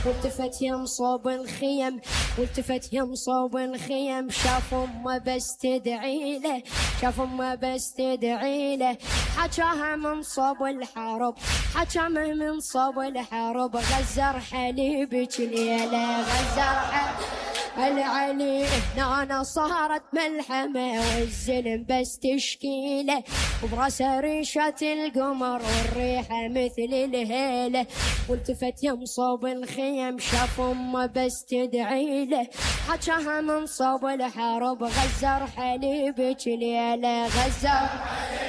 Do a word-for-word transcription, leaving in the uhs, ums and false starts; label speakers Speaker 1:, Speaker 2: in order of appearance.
Speaker 1: والتفت يم صوب الخيم، والتفت يم صوب الخيم، شاف امه بس تدعي له، شاف امه بس تدعي له. حجاها من صوب الحرب، حجامه من صوب الحرب، غزر حليبك ليله، غزر حليبك العلي. هنا صارت ملحمة والزلم بس تشكيله، وبراسه ريشة القمر والريحة مثل الهيلة. والتفت يم صوب الخيم، شاف امه بس تدعي له، حجاها من صوب الحرب، غزر حليبك ليله، غزر